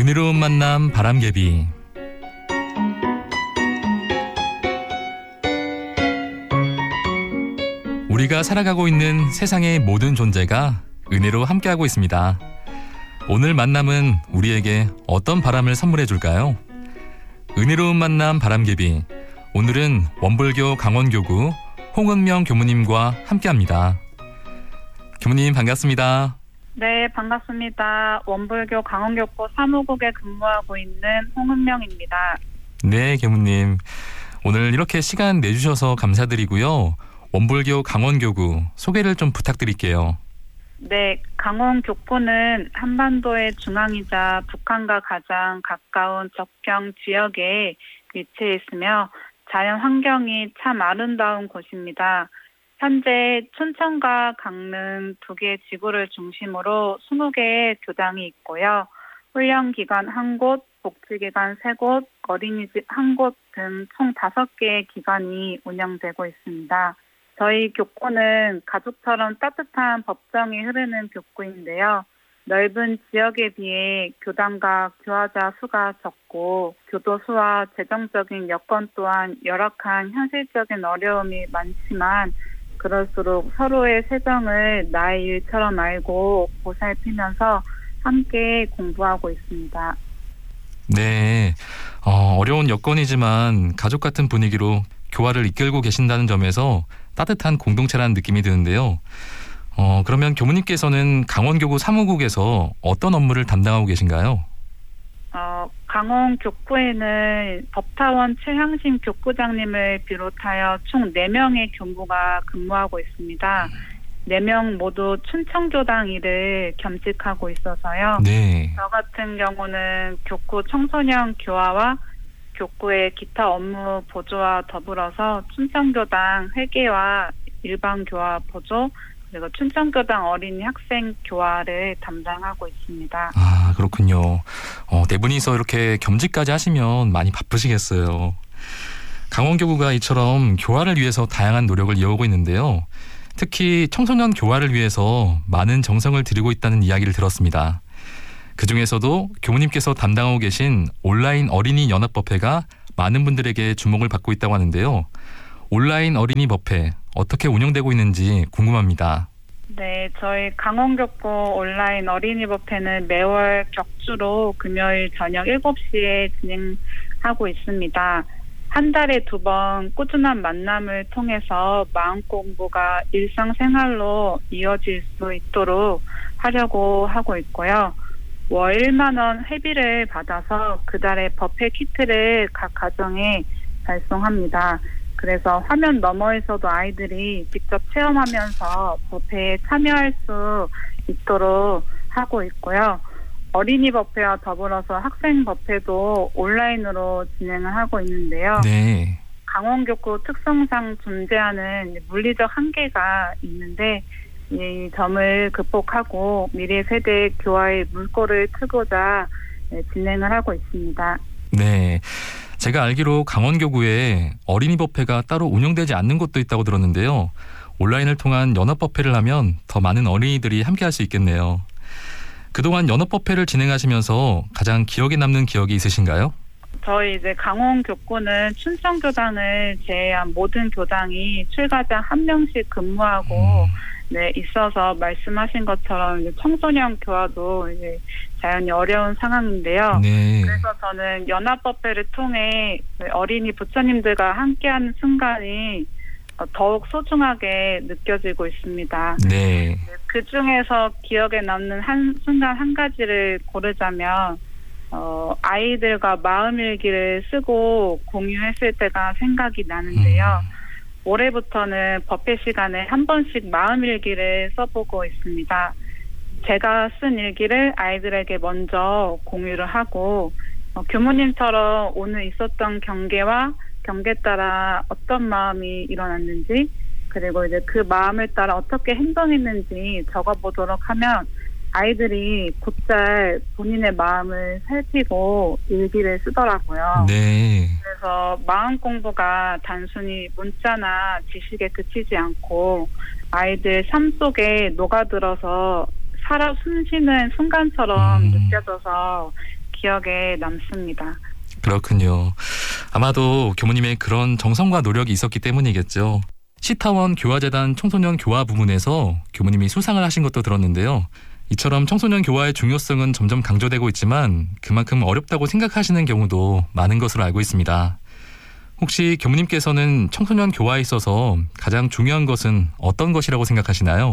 은혜로운 만남 바람개비. 우리가 살아가고 있는 세상의 모든 존재가 은혜로 함께하고 있습니다. 오늘 만남은 우리에게 어떤 바람을 선물해 줄까요? 은혜로운 만남 바람개비. 오늘은 원불교 강원교구 홍은명 교무님과 함께합니다. 교무님 반갑습니다. 네, 반갑습니다. 원불교 강원교구 사무국에 근무하고 있는 홍은명입니다. 네, 교무님. 오늘 이렇게 시간 내주셔서 감사드리고요. 원불교 강원교구 소개를 좀 부탁드릴게요. 네, 강원교구는 한반도의 중앙이자 북한과 가장 가까운 접경 지역에 위치해 있으며 자연 환경이 참 아름다운 곳입니다. 현재 춘천과 강릉 두 개의 지구를 중심으로 20개의 교당이 있고요. 훈련기관 1곳, 복지기관 3곳, 어린이집 1곳 등 총 5개의 기관이 운영되고 있습니다. 저희 교구는 가족처럼 따뜻한 법정이 흐르는 교구인데요. 넓은 지역에 비해 교당과 교화자 수가 적고 교도소와 재정적인 여건 또한 열악한 현실적인 어려움이 많지만 그럴수록 서로의 세정을 나의 일처럼 알고 보살피면서 함께 공부하고 있습니다. 네, 어려운 여건이지만 가족 같은 분위기로 교화를 이끌고 계신다는 점에서 따뜻한 공동체라는 느낌이 드는데요. 그러면 교무님께서는 강원교구 사무국에서 어떤 업무를 담당하고 계신가요? 강원교구에는 법타원 최향신 교구장님을 비롯하여 총 4명의 교무가 근무하고 있습니다. 4명 모두 춘천교당 일을 겸직하고 있어서요. 네. 저 같은 경우는 교구 청소년 교화와 교구의 기타 업무 보조와 더불어서 춘천교당 회계와 일반교화 보조 그리고 춘천교당 어린이 학생 교화를 담당하고 있습니다. 아, 그렇군요. 네 분이서 이렇게 겸직까지 하시면 많이 바쁘시겠어요. 강원교구가 이처럼 교화를 위해서 다양한 노력을 이어오고 있는데요. 특히 청소년 교화를 위해서 많은 정성을 들이고 있다는 이야기를 들었습니다. 그중에서도 교무님께서 담당하고 계신 온라인 어린이 연합법회가 많은 분들에게 주목을 받고 있다고 하는데요. 온라인 어린이 법회 어떻게 운영되고 있는지 궁금합니다. 네, 저희 강원교구 온라인 어린이 법회는 매월 격주로 금요일 저녁 7시에 진행하고 있습니다. 한 달에 2번 꾸준한 만남을 통해서 마음 공부가 일상생활로 이어질 수 있도록 하려고 하고 있고요. 월 1만 원 회비를 받아서 그달의 법회 키트를 각 가정에 발송합니다. 그래서 화면 너머에서도 아이들이 직접 체험하면서 법회에 참여할 수 있도록 하고 있고요. 어린이 법회와 더불어서 학생 법회도 온라인으로 진행을 하고 있는데요. 네. 강원교구 특성상 존재하는 물리적 한계가 있는데 이 점을 극복하고 미래 세대 교화의 물꼬를 트고자 진행을 하고 있습니다. 네. 제가 알기로 강원교구에 어린이 법회가 따로 운영되지 않는 곳도 있다고 들었는데요. 온라인을 통한 연합법회를 하면 더 많은 어린이들이 함께할 수 있겠네요. 그동안 연합법회를 진행하시면서 가장 기억에 남는 기억이 있으신가요? 저희 이제 강원교구는 춘천교당을 제외한 모든 교당이 출가장 1명씩 근무하고 네, 있어서 말씀하신 것처럼 이제 청소년 교화도 이제 자연히 어려운 상황인데요. 네. 그래서 저는 연합법회를 통해 어린이 부처님들과 함께하는 순간이 더욱 소중하게 느껴지고 있습니다. 네. 그 중에서 기억에 남는 한 순간 한 가지를 고르자면 아이들과 마음일기를 쓰고 공유했을 때가 생각이 나는데요. 올해부터는 법회 시간에 한 번씩 마음일기를 써보고 있습니다. 제가 쓴 일기를 아이들에게 먼저 공유를 하고 교무님처럼 오늘 있었던 경계에 따라 어떤 마음이 일어났는지 그리고 이제 그 마음을 따라 어떻게 행동했는지 적어보도록 하면 아이들이 곧잘 본인의 마음을 살피고 일기를 쓰더라고요. 네. 그래서 마음 공부가 단순히 문자나 지식에 그치지 않고 아이들 삶 속에 녹아들어서 살아 숨쉬는 순간처럼 느껴져서 기억에 남습니다. 그렇군요. 아마도 교무님의 그런 정성과 노력이 있었기 때문이겠죠. 시타원 교화재단 청소년 교화 부문에서 교무님이 수상을 하신 것도 들었는데요. 이처럼 청소년 교화의 중요성은 점점 강조되고 있지만 그만큼 어렵다고 생각하시는 경우도 많은 것으로 알고 있습니다. 혹시 교무님께서는 청소년 교화에 있어서 가장 중요한 것은 어떤 것이라고 생각하시나요?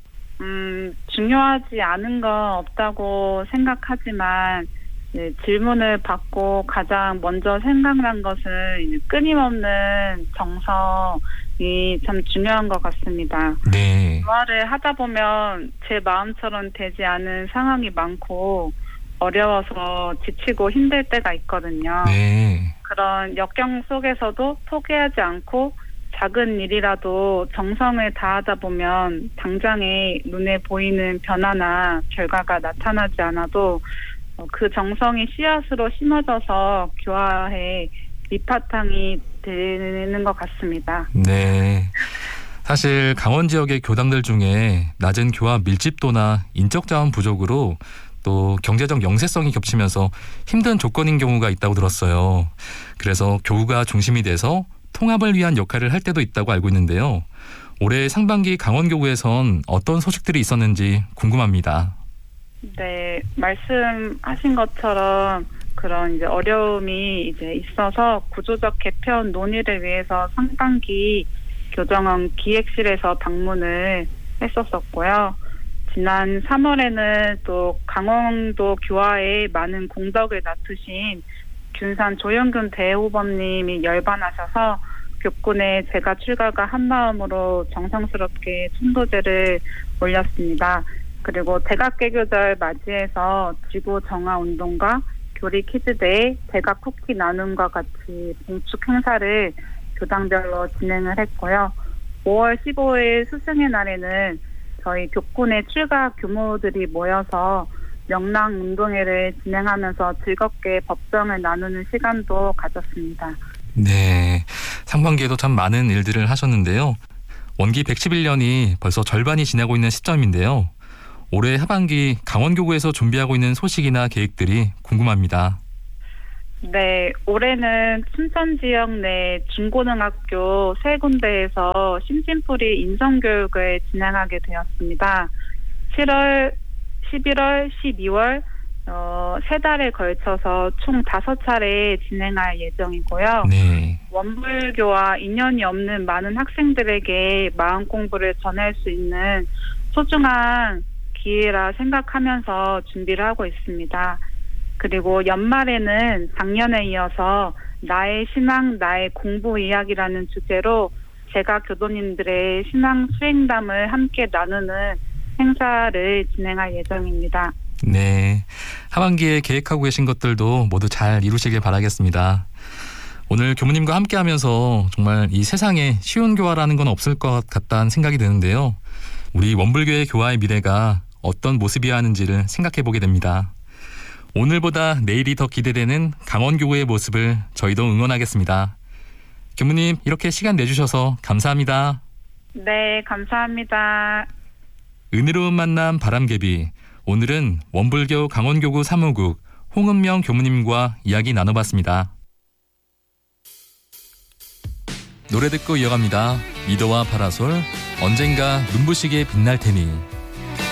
중요하지 않은 건 없다고 생각하지만 질문을 받고 가장 먼저 생각난 것은 끊임없는 정성이 참 중요한 것 같습니다. 네. 대화를 하다 보면 제 마음처럼 되지 않은 상황이 많고 어려워서 지치고 힘들 때가 있거든요. 네. 그런 역경 속에서도 포기하지 않고 작은 일이라도 정성을 다하다 보면 당장에 눈에 보이는 변화나 결과가 나타나지 않아도 그 정성이 씨앗으로 심어져서 교화의 밑바탕이 되는 것 같습니다. 네. 사실 강원 지역의 교당들 중에 낮은 교화 밀집도나 인적 자원 부족으로 또 경제적 영세성이 겹치면서 힘든 조건인 경우가 있다고 들었어요. 그래서 교우가 중심이 돼서 통합을 위한 역할을 할 때도 있다고 알고 있는데요. 올해 상반기 강원교구에선 어떤 소식들이 있었는지 궁금합니다. 네, 말씀하신 것처럼 그런 이제 어려움이 이제 있어서 구조적 개편 논의를 위해서 상반기 교정원 기획실에서 방문을 했었었고요. 지난 3월에는 또 강원도 교화에 많은 공덕을 낳으신 균산 조영균 대후보님이 열반하셔서 교군에 제가 출가가 한마음으로 정성스럽게 천도제를 올렸습니다. 그리고 대각개교절 맞이해서 지구 정화 운동과 교리 퀴즈대회, 대각 쿠키 나눔과 같이 봉축 행사를 교당별로 진행을 했고요. 5월 15일 스승의 날에는 저희 교군의 출가 교무들이 모여서 명랑 운동회를 진행하면서 즐겁게 법정을 나누는 시간도 가졌습니다. 네, 상반기에도 참 많은 일들을 하셨는데요. 원기 111년이 벌써 절반이 지나고 있는 시점인데요. 올해 하반기 강원교구에서 준비하고 있는 소식이나 계획들이 궁금합니다. 네, 올해는 춘천 지역 내 중고등학교 3군데에서 심심풀이 인성교육을 진행하게 되었습니다. 7월, 11월, 12월 3달에 걸쳐서 총 5차례 진행할 예정이고요. 네. 원불교와 인연이 없는 많은 학생들에게 마음 공부를 전할 수 있는 소중한 기회라 생각하면서 준비를 하고 있습니다. 그리고 연말에는 작년에 이어서 나의 신앙, 나의 공부 이야기라는 주제로 제가 교도님들의 신앙 수행담을 함께 나누는 행사를 진행할 예정입니다. 네, 하반기에 계획하고 계신 것들도 모두 잘 이루시길 바라겠습니다. 오늘 교무님과 함께하면서 정말 이 세상에 쉬운 교화라는 건 없을 것 같다는 생각이 드는데요. 우리 원불교의 교화의 미래가 어떤 모습이어야 하는지를 생각해 보게 됩니다. 오늘보다 내일이 더 기대되는 강원교구의 모습을 저희도 응원하겠습니다. 교무님, 이렇게 시간 내주셔서 감사합니다. 네, 감사합니다. 은혜로운 만남 바람개비. 오늘은 원불교 강원교구 사무국 홍은명 교무님과 이야기 나눠봤습니다. 노래 듣고 이어갑니다. 미도와 파라솔, 언젠가 눈부시게 빛날 테니.